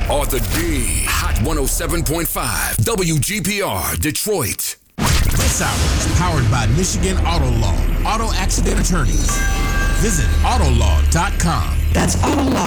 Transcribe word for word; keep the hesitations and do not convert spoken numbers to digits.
Arthur D. Hot one oh seven point five W G P R Detroit. This hour is powered by Michigan Auto Law. Auto accident attorneys. Visit autolaw dot com. That's Autolaw.